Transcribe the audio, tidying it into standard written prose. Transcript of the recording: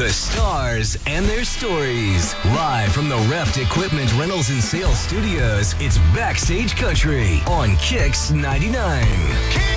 The stars and their stories. Live from the Reft Equipment Rentals and Sales Studios, it's Backstage Country on Kix 99.